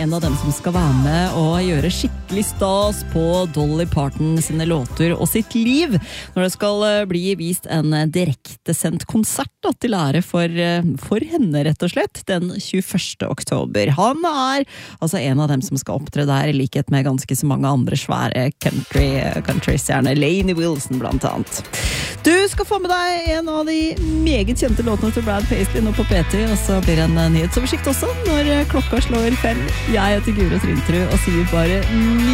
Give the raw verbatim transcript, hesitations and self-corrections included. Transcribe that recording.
en av dem som skal være med og gjøre skikkelig stas på Dolly Parton sine låter og sitt liv, når det skal bli vist en direktesendt konsert da, til ære for, for henne rett og slett, den tjueførste oktober. Han er altså en av dem som skal opptre der, i likhet med ganske så mange andre svære country, country-stjerner, Lainey Wilson blant annet. Du skal få med deg en av de meget kjente låtene til Brad Paisley nå på P T, og så blir det en nyhetsoversikt også når klokka slår fem. Jeg heter Guro Trindtrud og sier bare